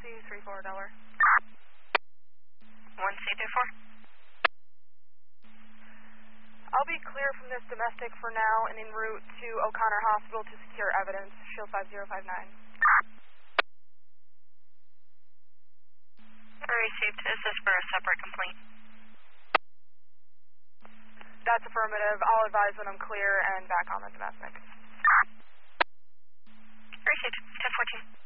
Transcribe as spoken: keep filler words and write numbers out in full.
C three four Delaware. one C three four. I'll be clear from this domestic for now and en route to O'Connor Hospital to secure evidence. Shield five zero five nine. Received. Is this for a separate complaint? That's affirmative. I'll advise when I'm clear and back on the domestic. Received. ten fourteen.